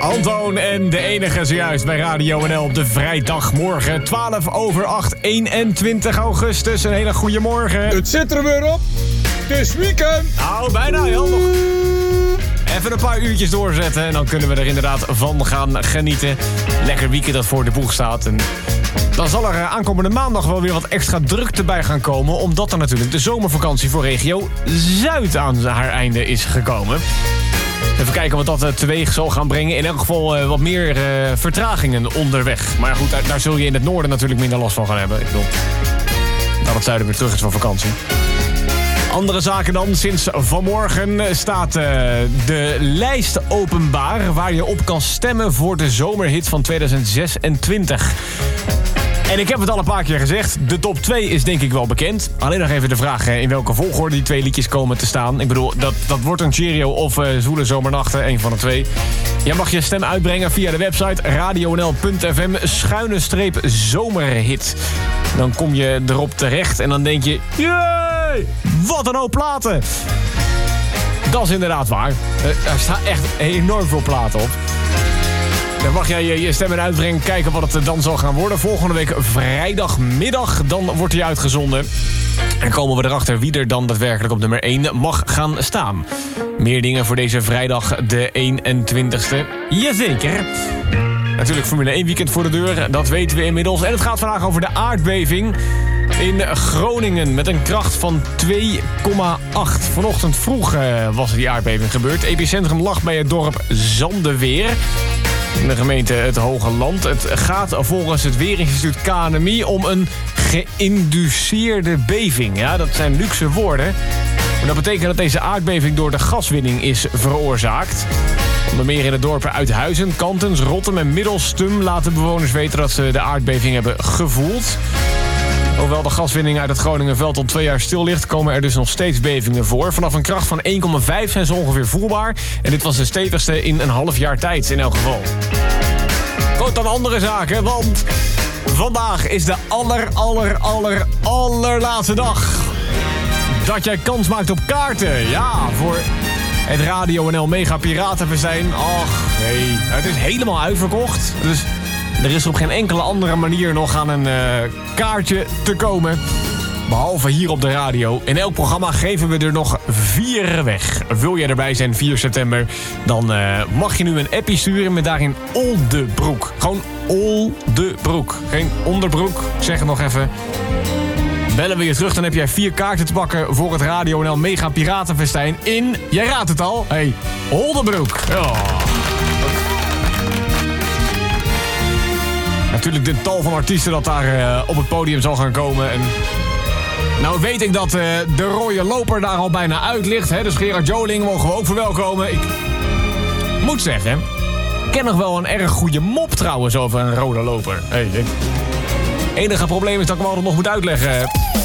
Antoon en de enige zojuist bij Radio NL op de vrijdagmorgen. 8:12, 21 augustus. Een hele goede morgen. Het zit er weer op. Het is weekend. Nou, bijna. Heel nog. Even een paar uurtjes doorzetten en dan kunnen we er inderdaad van gaan genieten. Lekker weekend dat voor de boeg staat. En dan zal er aankomende maandag wel weer wat extra drukte bij gaan komen, omdat er natuurlijk de zomervakantie voor regio Zuid aan haar einde is gekomen. Even kijken wat dat teweeg zal gaan brengen. In elk geval wat meer vertragingen onderweg. Maar goed, daar zul je in het noorden natuurlijk minder last van gaan hebben. Ik bedoel, dat het zuiden weer terug is van vakantie. Andere zaken dan. Sinds vanmorgen staat de lijst openbaar waar je op kan stemmen voor de zomerhit van 2026. En ik heb het al een paar keer gezegd, de top 2 is denk ik wel bekend. Alleen nog even de vraag in welke volgorde die 2 liedjes komen te staan. Ik bedoel, dat wordt een Cheerio of Zwoele Zomernachten, een van de 2. Jij mag je stem uitbrengen via de website radionl.fm/zomerhit. Dan kom je erop terecht en dan denk je, jee, wat een hoop platen. Dat is inderdaad waar. Er staan echt enorm veel platen op. Dan mag jij je stemmen uitbrengen, kijken wat het dan zal gaan worden. Volgende week vrijdagmiddag, dan wordt hij uitgezonden. En komen we erachter wie er dan daadwerkelijk op nummer 1 mag gaan staan. Meer dingen voor deze vrijdag, de 21ste. Jazeker. Natuurlijk Formule 1 weekend voor de deur, dat weten we inmiddels. En het gaat vandaag over de aardbeving in Groningen met een kracht van 2,8. Vanochtend vroeg was die aardbeving gebeurd. Het epicentrum lag bij het dorp Zandeweer in de gemeente Het Hoge Land. Het gaat volgens het Weerinstituut KNMI om een geïnduceerde beving. Ja, dat zijn luxe woorden. Maar dat betekent dat deze aardbeving door de gaswinning is veroorzaakt. Onder meer in de dorpen Uithuizen, Kantens, Rottem en Middelstum laten bewoners weten dat ze de aardbeving hebben gevoeld. Hoewel de gaswinning uit het Groningenveld al 2 jaar stil ligt, komen er dus nog steeds bevingen voor. Vanaf een kracht van 1,5 zijn ze ongeveer voelbaar. En dit was de stevigste in een half jaar tijd in elk geval. Goed, dan andere zaken, want vandaag is de allerlaatste dag dat jij kans maakt op kaarten. Ja, voor het Radio NL Mega Piratenfestijn. Och, nee, het is helemaal uitverkocht. Dus er is op geen enkele andere manier nog aan een kaartje te komen. Behalve hier op de radio. In elk programma geven we er nog 4 weg. Wil jij erbij zijn 4 september, dan mag je nu een appie sturen met daarin Oldebroek. Gewoon Oldebroek. Geen onderbroek, ik zeg het nog even. Bellen we je terug, dan heb jij 4 kaarten te pakken voor het Radio NL Mega Piratenfestijn in, jij raadt het al, hey, Oldebroek. Oh. Natuurlijk de tal van artiesten dat daar op het podium zal gaan komen. En nou weet ik dat de rode loper daar al bijna uit ligt. Hè? Dus Gerard Joling mogen we ook verwelkomen. Ik moet zeggen, ik ken nog wel een erg goede mop trouwens over een rode loper. Hey, enige probleem is dat ik hem altijd nog moet uitleggen.